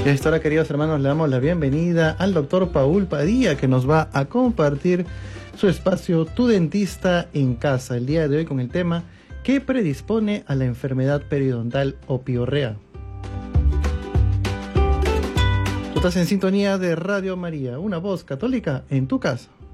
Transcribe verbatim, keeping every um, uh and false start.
Y a esta hora, queridos hermanos, le damos la bienvenida al doctor Paul Padilla, que nos va a compartir su espacio Tu Dentista en Casa, el día de hoy con el tema ¿qué predispone a la enfermedad periodontal o piorrea? Tú estás en sintonía de Radio María, una voz católica en tu casa.